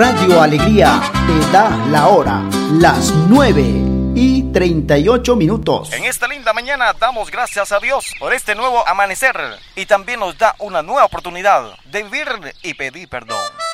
Radio Alegría te da la hora, las 9:38. En esta linda mañana damos gracias a Dios por este nuevo amanecer y también nos da una nueva oportunidad de vivir y pedir perdón.